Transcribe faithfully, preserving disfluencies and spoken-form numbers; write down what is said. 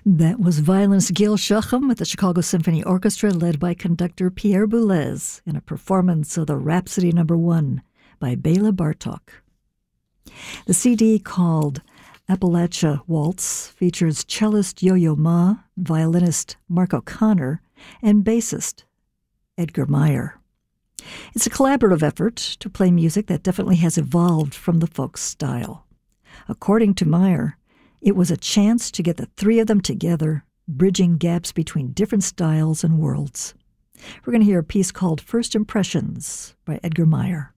That was violinist Gil Shochem with the Chicago Symphony Orchestra, led by conductor Pierre Boulez, in a performance of the Rhapsody Number One by Bela Bartok. The C D, called Appalachia Waltz, features cellist Yo-Yo Ma, violinist Mark O'Connor, and bassist Edgar Meyer. It's a collaborative effort to play music that definitely has evolved from the folk style. According to Meyer, it was a chance to get the three of them together, bridging gaps between different styles and worlds. We're going to hear a piece called First Impressions by Edgar Meyer.